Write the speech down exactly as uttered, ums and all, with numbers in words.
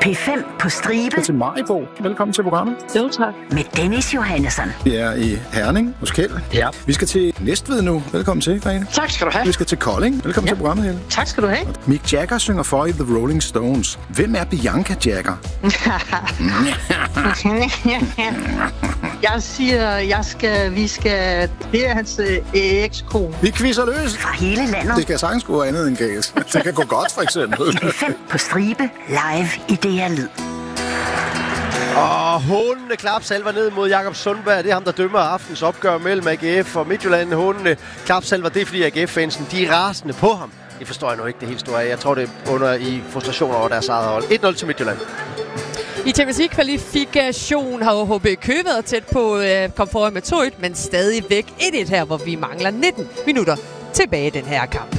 P fem på stribe. Til Maribo. Velkommen til programmet. Jo, tak. Med Dennis Johannesson. Vi er i Herning hos Kjeld. Ja. Vi skal til Næstved nu. Velkommen til, Grene. Tak skal du have. Vi skal til Kolding. Velkommen ja. til programmet, Helle. Tak skal du have. Mick Jagger synger for i The Rolling Stones. Hvem er Bianca Jagger? Jeg siger, jeg skal, vi skal... Det er hans øh, ekskone. Vi quizzer løs. Fra hele landet. Det kan sagtens gå andet end galt. Det kan gå godt, for eksempel. P fem på stribe. Live i D R Lyd. Og hånende klapsalver ned mod Jakob Sundberg. Det er ham, der dømmer aftens opgør mellem A G F og Midtjylland. Hånende klapsalver, det er fordi A G F-fansen, de er rasende på ham. Det forstår jeg nu ikke, det helt store. Jeg tror, det er under i frustration over deres eget hold. et nul til Midtjylland. I Champions League-kvalifikation har H B Køge været tæt på at øh, komme foran med to et, men stadigvæk et et her, hvor vi mangler nitten minutter tilbage i den her kamp.